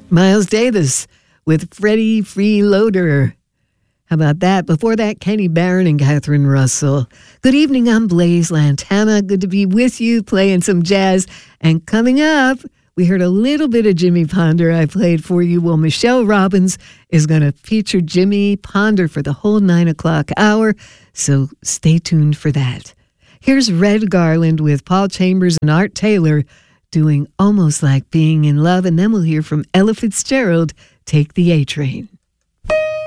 Miles Davis with Freddie Freeloader. How about that? Before that, Kenny Barron and Catherine Russell. Good evening, I'm Blaze Lantana. Good to be with you, playing some jazz. And coming up, we heard a little bit of Jimmy Ponder I played for you. Well, Michelle Robbins is going to feature Jimmy Ponder for the whole 9 o'clock hour, so stay tuned for that. Here's Red Garland with Paul Chambers and Art Taylor doing Almost Like Being in Love, and then we'll hear from Ella Fitzgerald, Take the A Train.